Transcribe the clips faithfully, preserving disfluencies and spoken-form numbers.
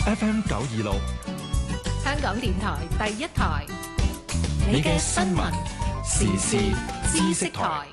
F M 九二六， 香港電台第一台， 你嘅新聞時事知識台。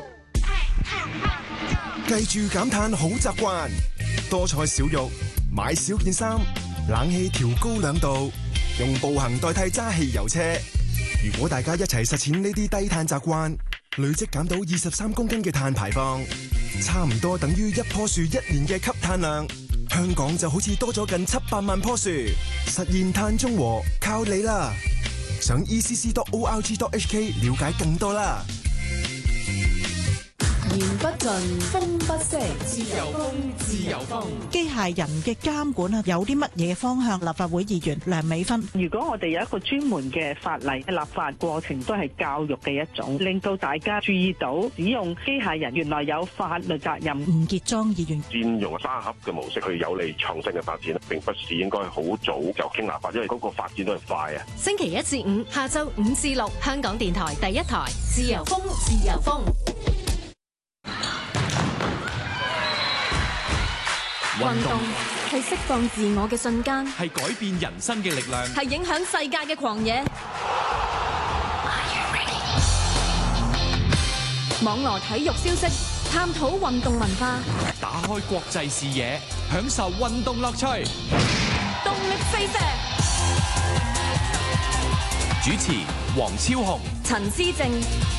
記住減碳好習慣，多菜少肉，買少件衫，冷氣調高兩度，用步行代替揸汽油車。如果大家一齊實踐呢啲低碳習慣，累積減到二十三公斤嘅碳排放，差唔多等於一棵樹一年嘅吸碳量。香港就好似多咗近七百萬棵樹，實現碳中和靠你啦！上 e c c dot org dot h k 了解更多啦。 言不盡，風不息，自由風，自由風。 機械人嘅監管啊，有啲乜嘢方向？立法會議員梁美芬， 如果我哋有一個專門嘅法例，立法過程都係教育嘅一種，令到大家注意到使用機械人原來有法律責任。 吳傑莊議員， 佔用沙盒嘅模式去有利創新嘅發展，並不是應該好早就傾立法，因為嗰個發展都係快啊。 星期一至五下晝五至六，香港電台第一台，自由風，自由風。運動係釋放自我嘅瞬間， 係改變人生嘅力量， 係影響世界嘅狂野。網絡體育消息，探討運動文化， 打開國際視野，享受運動樂趣。 動力四射。 主持黃超雄、 陳思正。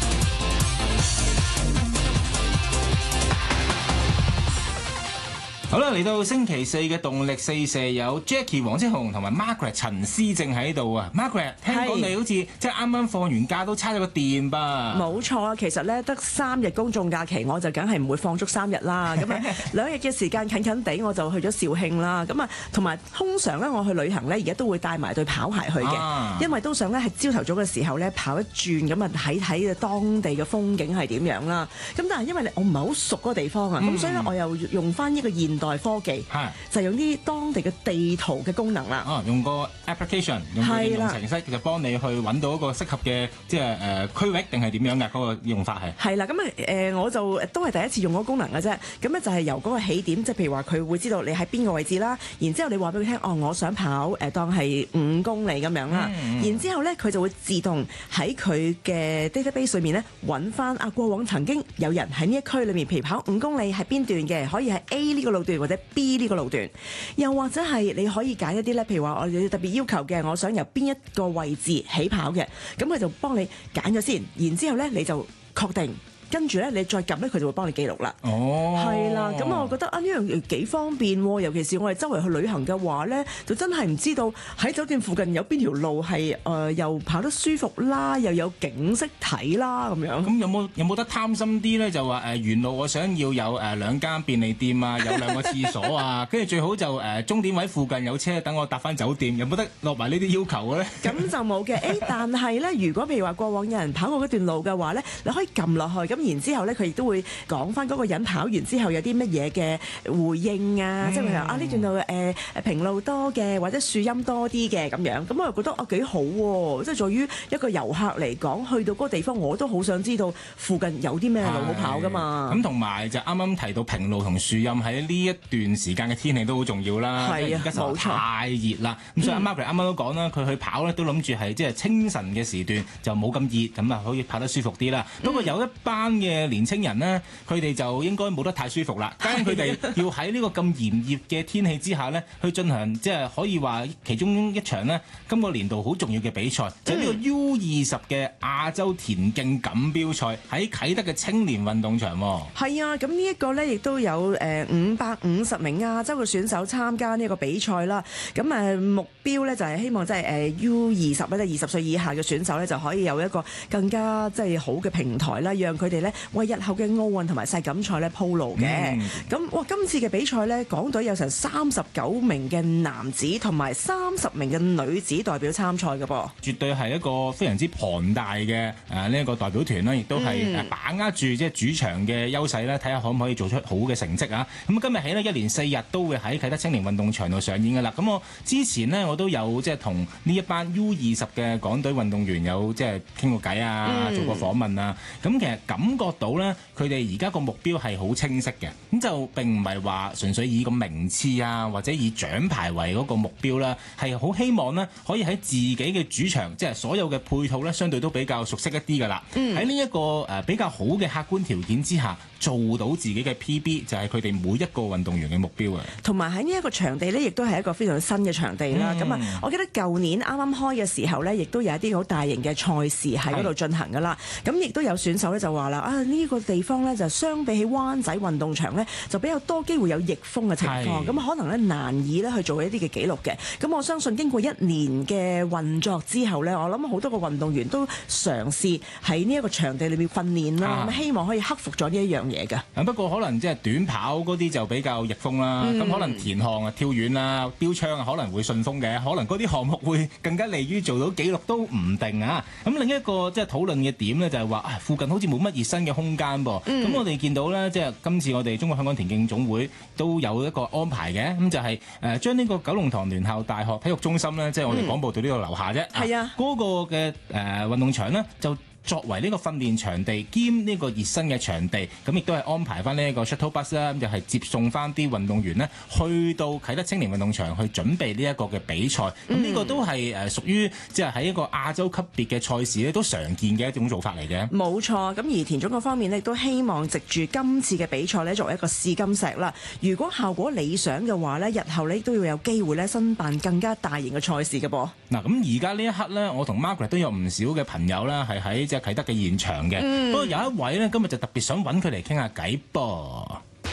好啦，嚟到星期四嘅動力四射，有 Jackie 黃之雄同埋 Margaret 陳思正喺度啊。Margaret， 聽講你好似即係啱啱放完假都叉咗個電吧？ 冇錯啊，其實咧得三日公眾假期，我就梗係唔會放足三日啦。咁啊兩日嘅時間近近地，我就去咗肇慶啦。咁啊同埋通常咧我去旅行咧，而家都會帶埋對跑鞋去嘅，啊、因為都想咧係朝頭早嘅時候咧跑一轉，咁啊睇睇當地嘅風景係點樣啦。咁但係因為我唔係好熟嗰個地方啊，咁、嗯、所以咧我又用翻呢個現代科技，就用啲當地嘅地圖嘅功能啦。 哦，用個 application， 用個應用程式，就幫你去揾到一個適合嘅即係誒區域定係點樣嘅嗰個用法係。係啦，咁啊誒，我就都係第一次用嗰個功能嘅啫。咁咧就係由嗰個起點，即係譬如話佢會知道你喺邊個位置啦。然之後你話俾佢聽，哦，我想跑誒當係五公里咁樣啦。嗯嗯、然之後咧，佢就會自動喺佢嘅 database 裏面咧揾翻啊過往曾經有人喺呢一區裏面，譬如跑五公里係邊段嘅，可以係 A 呢個路段或者 B 呢個路段，又或者係你可以揀一啲咧，譬如話我哋特別要求嘅，我想由邊一個位置起跑嘅，咁佢就幫你揀咗先，然之後咧你就確定。跟住咧，你再撳咧，佢就會幫你記錄啦。哦，係啦，咁我覺得啊，呢樣嘢幾方便喎。尤其是我哋周圍去旅行嘅話咧，就真係唔知道喺酒店附近有邊條路係誒、呃、又跑得舒服啦，又有景色睇啦咁樣。 咁有冇有冇得貪心啲咧？就話誒沿路我想要有誒兩間便利店啊，有兩個廁所啊，跟住最好就誒終點位附近有車等我搭翻酒店，有冇得落埋呢啲要求嘅咧？ 咁就冇嘅。誒，但係咧，如果譬如話過往有人跑過嗰段路嘅話咧，你可以撳落去咁。然之後咧，佢亦都會講翻嗰個人跑完之後有啲乜嘢嘅回應啊，嗯、即係譬如啊呢段路誒誒、呃、平路多嘅，或者樹蔭多啲嘅咁樣。咁我又覺得啊幾好喎，即係在於一個遊客嚟講，去到嗰個地方我都好想知道附近有啲咩路好跑噶嘛。 咁同埋就啱啱提到平路同樹蔭喺呢一段時間嘅天氣都好重要啦。係啊，而家實在太熱啦。咁、嗯、所以阿 Margaret 啱啱都講啦，佢去跑咧都諗住係即係清晨嘅時段就冇咁熱，咁啊可以跑得舒服啲啦。不過、嗯、有一班嘅年青人呢，佢哋就應該冇得太舒服啦。咁佢哋要喺呢個咁炎熱嘅天氣之下呢，去進行即係可以話其中一場呢，今個年度好重要嘅比賽，就係、是、呢個 U 二十嘅亞洲田徑錦標賽喺啟德嘅青年運動場。 係啊，咁呢一個呢，亦都有誒五百五十名亞洲嘅選手參加呢個比賽啦。咁誒目標呢，就係希望即係誒 U 二十咧，二十歲以下嘅選手呢，就可以有一個更加即係好嘅平台啦，讓佢哋呢為日後嘅奧運同埋世錦賽咧鋪路嘅。咁、嗯、哇，今次嘅比賽呢，港隊有成三十九名嘅男子同埋三十名嘅女子代表參賽嘅噃， 絕對係一個非常之龐大嘅誒呢一個代表團啦，亦都係誒把握住即係主場嘅優勢咧，睇下可唔可以做出好嘅成績啊！咁今日起呢，一連四日都會喺啟德青年運動場度上演㗎啦。咁我之前呢，我都有即係同呢一班 U 二十嘅港隊運動員有即係傾過偈啊，做過訪問啊。咁、嗯、其實感覺到咧，佢哋而家個目標係好清晰嘅，咁就並唔係話純粹以個名次啊，或者以獎牌為嗰個目標啦，係好希望咧可以喺自己嘅主場，即係所有嘅配套咧，相對都比較熟悉一啲㗎啦。喺呢一個誒比較好嘅客觀條件之下，做到自己嘅 P B 就係佢哋每一個運動員嘅目標啊。同埋喺呢一個場地咧，亦都係一個非常新嘅場地啦。咁啊、嗯，我記得舊年啱啱開嘅時候咧，亦都有一啲好大型嘅賽事喺嗰度進行㗎啦。咁亦都有選手咧就話啦，啊呢、這個地方咧就相比起灣仔運動場咧，就比較多機會有逆風嘅情況，咁可能咧難以咧去做一啲嘅紀錄嘅。咁我相信經過一年嘅運作之後咧，我諗好多個運動員都嘗試喺呢一個場地裏面訓練啦，咁、啊、希望可以克服咗呢一樣嘢嘅。不過可能即係短跑嗰啲就比較逆風啦，咁、嗯、可能田項啊、跳遠啊、標槍啊可能會順風嘅，可能嗰啲項目會更加利於做到紀錄都唔定啊。咁另一個即係討論嘅點咧就係話啊，附近好似冇乜熱身嘅空間噃。咁、嗯、我哋見到咧，即係今次我哋中國香港田徑總會都有一個安排嘅，咁就係誒將呢個九龍塘聯校大學體育中心咧，即係我哋廣播道呢個樓下啫。係、嗯、啊，嗰、嗰個嘅誒運動場咧就作為呢個訓練場地兼呢個熱身嘅場地，咁亦都係安排翻呢一個 shuttle bus 啦，咁就係接送翻啲運動員呢去到啟德青年運動場去準備呢一個嘅比賽。咁、嗯、呢個都係誒屬於即係喺一個亞洲級別嘅賽事咧都常見嘅一種做法嚟嘅。冇錯，咁而田總嗰方面呢亦都希望藉住今次嘅比賽呢作為一個試金石啦。如果效果理想嘅話呢，日後呢都要有機會呢申辦更加大型嘅賽事嘅噃。嗱，咁而家呢一刻呢，我同 Margaret 都有唔少嘅朋友啦，係喺即係啟德嘅現場嘅，不過、嗯、有一位咧，今日就特別想揾佢嚟傾下偈噃。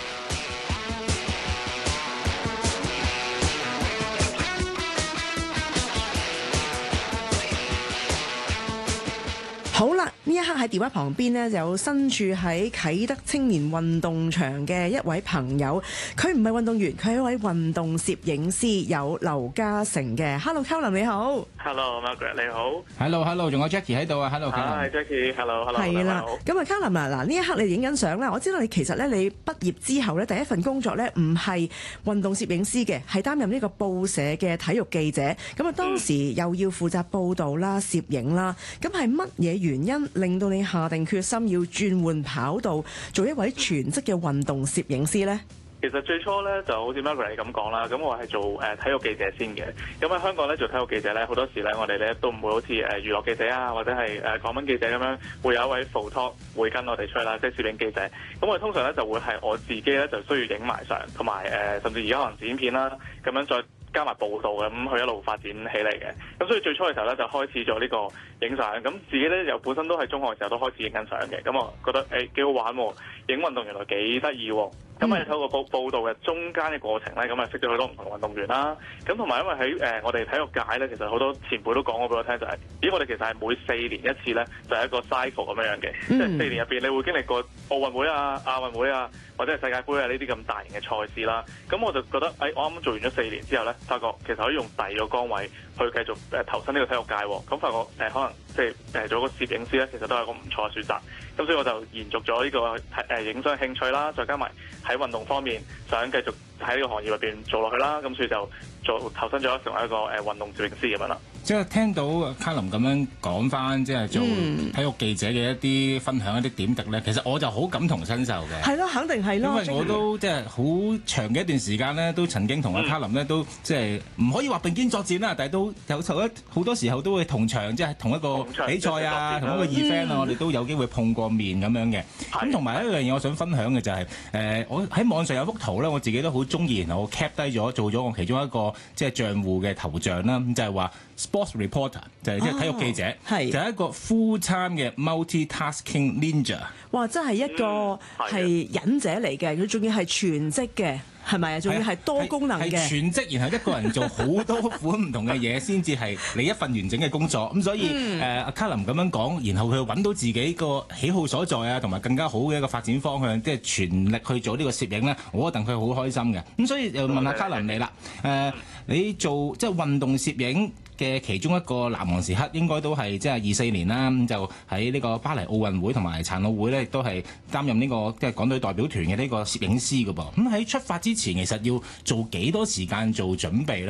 好啦，呢一刻喺電話旁邊呢，有身處喺啟德青年運動場嘅一位朋友，佢唔係運動員，佢係一位運動攝影師，有劉嘉誠嘅。Hello，Colin 你好。 Hello，Margaret 你好。 Hello，Hello， 仲有 Jackie 喺度啊。Hello，Colin。Hi Jackie，Hello，Hello。係啦， 咁啊 Colin 啊，嗱呢一刻你影緊相啦，我知道你其實咧你畢業之後咧第一份工作咧唔係運動攝影師嘅，係擔任呢個報社嘅體育記者。咁啊當時又要負責報導啦、攝影啦，咁係乜嘢原因令到你下定決心要轉換跑道，做一位全職嘅運動攝影師呢？ 其實最初咧就好似 Margaret 咁講啦，咁我係做誒、呃、體育記者先嘅。咁喺香港咧做體育記者咧，好多時咧我哋咧都唔會好似誒娛樂記者啊，或者係誒港聞記者咁樣，會有一位 photo 會跟我哋出啦，即係攝影記者。咁我哋通常咧就會係我自己咧就需要影埋相，同埋誒甚至而家可能剪片啦，咁樣再加埋報道嘅，咁佢一路發展起嚟嘅。咁所以最初嘅時候咧就開始咗呢個影相，咁自己咧又本身都係中學嘅時候都開始影緊相嘅，咁我覺得誒幾好玩喎，影運動原來幾得意喎。咁啊透過報報道嘅中間嘅過程咧，咁啊識咗好多唔同運動員啦。咁同埋因為喺誒、呃、我哋體育界咧，其實好多前輩都講過俾我聽，就係、是、咦我哋其實係每四年一次咧，就係、是、一個 cycle 咁樣樣嘅，即係四年入邊你會經歷過奧運會啊、亞運會啊，或者係世界盃啊呢啲咁大型嘅賽事啦。咁我就覺得誒、哎、我啱啱做完咗四年之後咧，發覺其實可以用第二個崗位去繼續誒投身呢個體育界喎。咁發覺誒、呃、可能即係誒做個攝影師咧，其實都係一個唔錯嘅選擇。咁所以我就延續咗呢個誒影相興趣啦，再加埋喺運動方面想繼續喺呢個行業入邊做落去啦，咁所以就做投身咗成為一個誒運動攝影師咁樣啦。即係聽到 Colin 咁樣講翻，即係做體育記者嘅一啲分享一啲點滴咧，其實我就好感同身受嘅。係咯，肯定係咯。因為我都即係好長嘅一段時間咧，都曾經同阿 Colin 咧都即係唔可以話並肩作戰啦，但係都有時候好多時候都會同場，即係同一個比賽啊，同一個 event 啊，我哋都有機會碰過面咁樣嘅。咁同埋一樣嘢，我想分享嘅就係誒，我喺網上有幅圖咧，我自己都好中意，然後我 cap 低咗，做咗我其中一個即係賬戶嘅頭像啦，咁就係話 sports reporter 就係即係體育記者，係就係一個 full time 嘅 multi-tasking ninja。哇！真係一個係忍者嚟嘅，佢仲要係全職嘅。係咪啊？仲要係多功能嘅，係全職，然後一個人做好多款唔同嘅嘢，先至係你一份完整嘅工作。咁所以誒，阿 Colin 咁樣講，然後佢揾到自己個喜好所在啊，同埋更加好嘅一個發展方向，即係全力去做呢個攝影咧，我覺得佢好開心嘅。咁所以又問下 Colin 你啦，誒，你做即係運動攝影嘅其中一個難忘時刻，應該都係即係二四年啦，咁就喺呢個巴黎奧運會同埋殘奧會咧，亦都係擔任呢個即係港隊代表團嘅呢個攝影師㗎噃。咁喺出發之前，其實要做幾多時間做準備咧？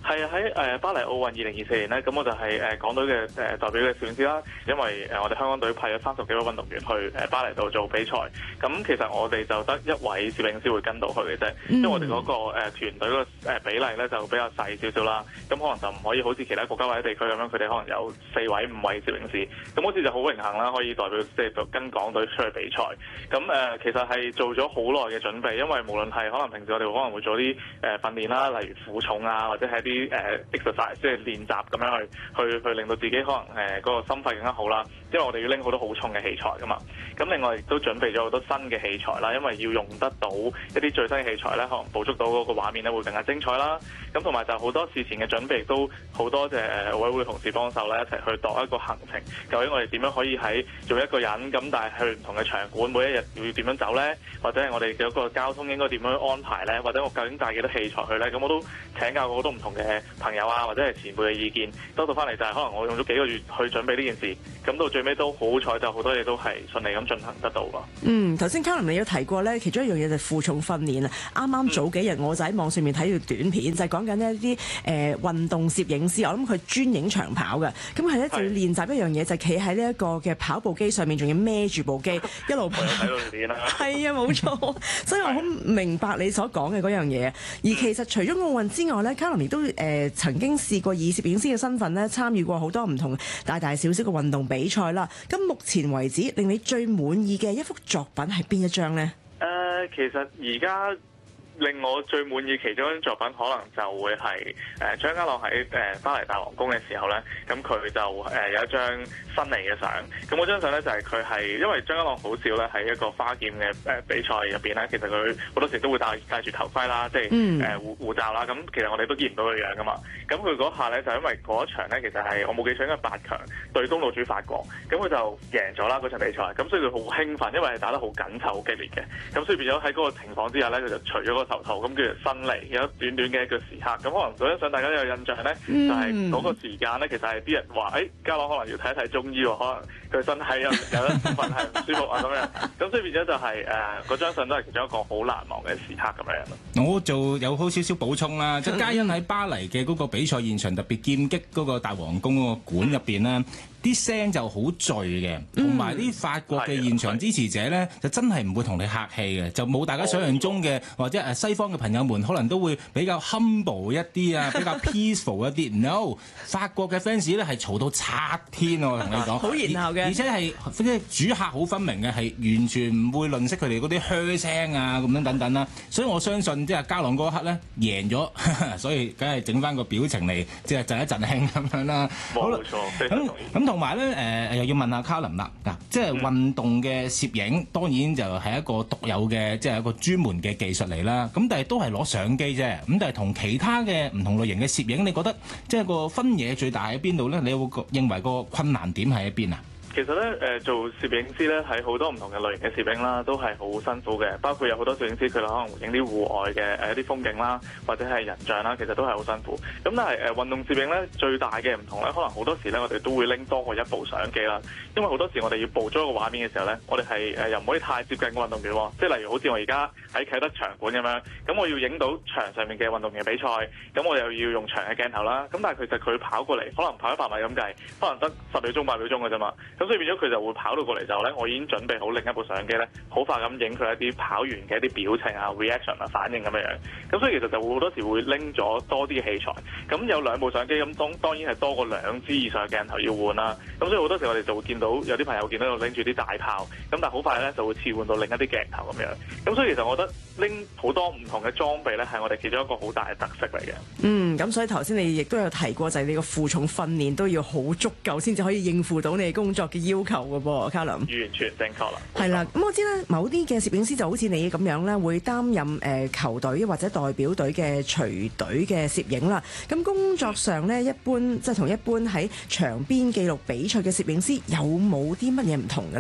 係啊，喺誒巴黎奧運二零二四年咧，咁我就係誒港隊嘅誒代表嘅攝影師啦。因為誒我哋香港隊派咗三十幾位運動員去誒巴黎度做比賽，咁其實我哋就得一位攝影師會跟到去嘅啫。因為我哋嗰個誒團隊個誒比例咧就比較細少少啦，咁可能就唔可以好似其他國家或者地區咁樣，佢哋可能有四位五位攝影師。咁好似就好榮幸啦，可以代表即係跟港隊出去比賽。咁誒其實係做咗好耐嘅準備，因為無論係可能平時我哋可能會做啲誒訓練啦，例如負重啊，或者係啲誒 exercise 即係練習咁樣去去去令到自己可能誒嗰個心肺更加好啦。因為我哋要拎好多好重嘅器材噶嘛。咁另外亦都準備咗好多新嘅器材啦，因為要用得到一啲最新嘅器材咧，可能捕捉到嗰個畫面咧會更加精彩啦。咁同埋就好多事前嘅準備，亦都好多謝誒奧委會同事幫手咧，一齊去度一個行程。究竟我哋點樣可以喺做一個人咁，但係去唔同嘅場館，每一日要點樣走咧？或者係我哋嘅一個交通應該點樣安排咧？或者我究竟帶幾多器材去咧？咁我都請教過好多唔同嘅朋友啊，或者係前輩嘅意見，得到翻嚟就係可能我用咗幾個月去準備呢件事，咁到最尾都好彩，就好多嘢都係順利咁進行得到咯。 嗯，頭先 Karen 你有提過咧，其中一樣嘢就係負重訓練啊。啱啱早幾日我就喺網上面睇條短片，嗯、就係講緊一啲誒運動攝影師，我諗佢專影長跑嘅，咁係咧就要練習一樣嘢，就係企喺呢一個嘅跑步機上面，仲要孭住部機一路跑。 睇到練啦。係啊，冇錯。所以我好明白你所講嘅嗰樣嘢。而其實除咗奧運之外咧 Karen 亦都誒曾經試過以攝影師嘅身份咧參與過好多唔同大大小小嘅運動比賽啦。咁目前為止，令你最滿意嘅一幅作品係邊一張呢？ 誒、呃，其實而家令我最滿意其中一張作品，可能就會係誒張家朗喺誒巴黎大皇宮嘅時候咧，咁佢就誒有一張新嚟嘅相。咁嗰張相咧就係佢係因為張家朗好少咧喺一個花劍嘅誒比賽入邊咧，其實佢好多時都會戴戴住頭盔啦，即係誒護護罩啦。咁其實我哋都見唔到佢樣噶嘛。咁佢嗰下咧就因為嗰一場咧，其實係我冇記錯應該八強對東道主法國，咁佢就贏咗啦嗰場比賽。咁所以佢好興奮，因為係打得好緊湊、好激烈嘅。咁所以變咗喺嗰個情況之下咧，佢就除咗個頭套，咁叫做新嚟，有短短嘅一個時刻。咁可能嗰張相大家都有印象咧，嗯、就係嗰個時間咧，其實係啲人話，誒、哎，家朗可能要睇一睇中醫喎，可能佢身體有有一部分係唔舒服啊咁樣。咁所以變咗就係誒嗰張相都係其中一個好難忘嘅時刻咁樣咯。 我就有好少少補充啦，即係嘉欣喺巴黎嘅嗰個比賽現場，特別劍擊嗰個大皇宮嗰個館入邊咧。啲聲就好聚嘅，同埋啲法國嘅現場支持者咧，就真係唔會同你客氣嘅，就冇大家想象中嘅，或者誒西方嘅朋友們可能都會比較 humble 一啲啊，比較 peaceful 一啲。No， 法國嘅 fans 咧係嘈到拆天喎，我同你講，好熱鬧嘅，而且係即係主客好分明嘅，係完全唔會吝嗇佢哋嗰啲噓聲啊咁樣等等啦。所以我相信即係嘉朗嗰一刻咧贏咗，所以梗係整翻個表情嚟，即係陣一陣興咁樣啦。 冇錯， 咁咁。同埋咧，誒、呃、又要問下 Karen 啦，嗱，即係運動嘅攝影，嗯、當然就係一個獨有嘅，即係一個專門嘅技術嚟啦。咁但係都係攞相機啫。咁但係同其他嘅唔同類型嘅攝影，你覺得即係個分野最大喺邊度咧？你會認為個困難點係喺邊啊？ 其實咧，誒做攝影師咧，喺好多唔同嘅類型嘅攝影啦，都係好辛苦嘅。包括有好多攝影師，佢哋可能會影啲戶外嘅誒一啲風景啦，或者係人像啦，其實都係好辛苦。咁但係誒運動攝影咧，最大嘅唔同咧，可能好多時咧，我哋都會拎多過一部相機啦。因為好多時我哋要捕捉一個畫面嘅時候咧，我哋係誒又唔可以太接近個運動員喎。即係例如好似我而家喺啟德場館咁樣，咁我要影到場上面嘅運動員比賽，咁我又要用長嘅鏡頭啦。咁但係其實佢跑過嚟，可能跑一百米咁計，可能得十秒鐘、八秒鐘嘅啫嘛。咁所以變咗佢就會跑到過嚟之後咧，我已經準備好另一部相機咧，好快咁影佢一啲跑完嘅一啲表情啊、reaction 啊、反應咁樣樣。咁所以其實就會好多時會拎咗多啲嘅器材。咁有兩部相機，咁當當然係多過兩支以上嘅鏡頭要換啦。咁所以好多時我哋就會見到有啲朋友見到度拎住啲大炮，咁但係好快咧就會切換到另一啲鏡頭咁樣。咁所以其實我覺得拎好多唔同嘅裝備咧，係我哋其中一個好大嘅特色嚟嘅。 嗯，咁所以頭先你亦都有提過，就係你個負重訓練都要好足夠，先至可以應付到你工作嘅要求嘅噃，卡林。 完全正確啦。 係啦，咁我知咧，某啲嘅攝影師就好似你咁樣咧，會擔任誒、呃、球隊或者代表隊嘅隨隊嘅攝影啦。咁工作上咧，一般即係同一般喺場邊記錄比賽嘅攝影師有冇啲乜嘢唔同嘅咧？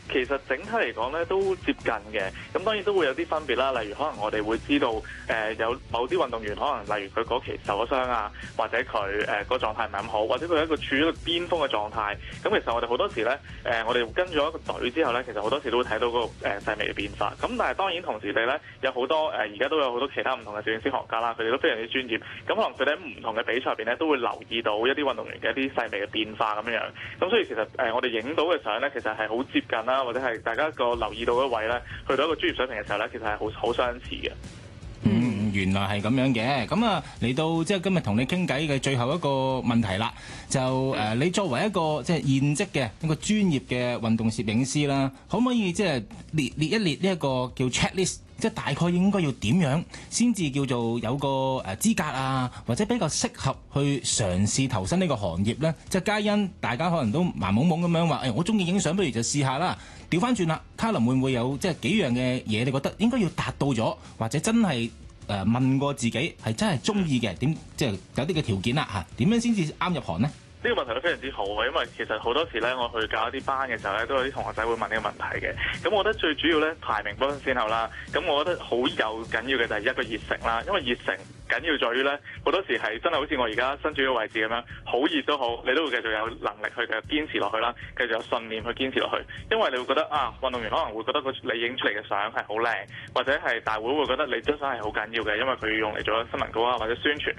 其實整體嚟講咧都接近嘅，咁當然都會有啲分別啦。例如可能我哋會知道誒、呃、有某啲運動員可能例如佢嗰期受咗傷啊，或者佢誒個狀態唔係咁好，或者佢係一個處於一個巔峰嘅狀態。咁其實我哋好多時咧誒、呃、我哋跟咗一個隊之後咧，其實好多時都會睇到嗰、那個誒、呃、細微嘅變化。咁但係當然同時地咧有好多誒而家都有好多其他唔同嘅攝影師學家啦，佢哋都非常之專業。咁可能佢哋喺唔同嘅比賽入邊咧都會留意到一啲運動員嘅一啲細微嘅變化咁樣樣。咁所以其實誒、呃、我哋影到嘅相咧，其實係好接近啦，或者係大家個留意到嘅位咧，去到一個專業水平嘅時候咧，其實係好好相似嘅。 嗯，原來係咁樣嘅。咁啊，嚟到即係今日同你傾偈嘅最後一個問題啦，就誒、呃、你作為一個即係現職嘅一個專業嘅運動攝影師啦，可唔可以即係列列一列呢一個叫 checklist？即係大概應該要點樣先至叫做有個誒資格啊，或者比較適合去嘗試投身呢個行業呢？即係皆因大家可能都盲懵懵咁樣話，誒、哎、我中意影相，不如就試下啦。調翻轉啦，卡琳會唔會有即係幾樣嘅嘢？你覺得應該要達到咗，或者真係誒、呃、問過自己係真係中意嘅？點即係有啲嘅條件啦嚇？點樣先至啱入行呢？ 呢個問題都非常之好啊，因為其實好多時咧，我去教一啲班嘅時候咧，都有啲同學仔會問呢個問題嘅。咁我覺得最主要咧，排名不分先後啦。咁我覺得好有緊要嘅就係一個熱誠啦，因為熱誠緊要在於咧，好多時係真係好似我而家身處嘅位置咁樣，好熱都好，你都會繼續有能力去繼續堅持落去啦，繼續有信念去堅持落去。因為你會覺得啊，運動員可能會覺得你影出嚟嘅相係好靚，或者係大會會覺得你張相係好緊要嘅，因為佢要用嚟做新聞稿啊或者宣傳。